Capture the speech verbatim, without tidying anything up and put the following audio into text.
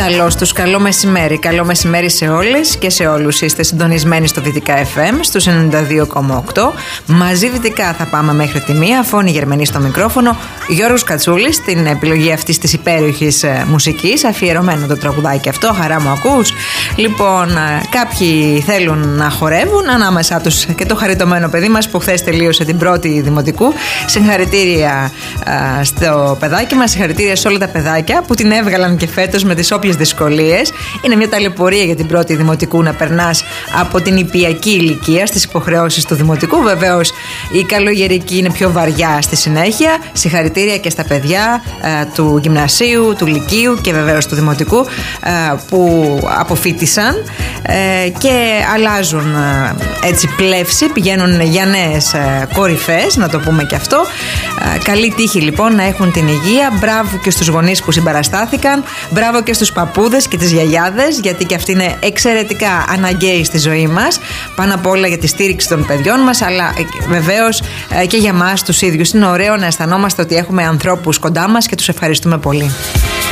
Καλώς τους, καλό μεσημέρι. Καλό μεσημέρι σε όλες και σε όλους. Είστε συντονισμένοι στο Δυτικά εφ εμ στους ενενήντα δύο κόμμα οκτώ. Μαζί δυτικά θα πάμε μέχρι τη μία. Φώνη Γερμανή στο μικρόφωνο. Γιώργος Κατσούλης στην επιλογή αυτής της υπέροχης μουσικής. Αφιερωμένο το τραγουδάκι αυτό. Χαρά μου ακούς. Λοιπόν, κάποιοι θέλουν να χορεύουν. Ανάμεσά τους και το χαριτωμένο παιδί μας που χθες τελείωσε την πρώτη δημοτικού. Συγχαρητήρια α, στο παιδάκι μας. Συγχαρητήρια σε όλα τα παιδάκια που την έβγαλαν και φέτος με τις όποιες δυσκολίες. Είναι μια ταλαιπωρία για την πρώτη δημοτικού να περνάς από την νηπιακή ηλικία στις υποχρεώσεις του δημοτικού. Βεβαίως η καλογερική είναι πιο βαριά στη συνέχεια. Συγχαρητήρια και στα παιδιά ε, του γυμνασίου, του λυκείου και βεβαίως του δημοτικού ε, που αποφοίτησαν ε, και αλλάζουν ε, έτσι πλεύση, πηγαίνουν για νέες ε, κορυφές, να το πούμε και αυτό. Ε, καλή τύχη λοιπόν να έχουν την υγεία. Μπράβο και στους γονείς που συμπαραστάθηκαν. Μπράβο και στους παππούδες και τις γιαγιάδες, γιατί και αυτοί είναι εξαιρετικά αναγκαίοι στη ζωή μας. Πάνω απ' όλα για τη στήριξη των παιδιών μας, αλλά βεβαίως και για μας τους ίδιους. Είναι ωραίο να αισθανόμαστε ότι έχουμε ανθρώπους κοντά μας και τους ευχαριστούμε πολύ.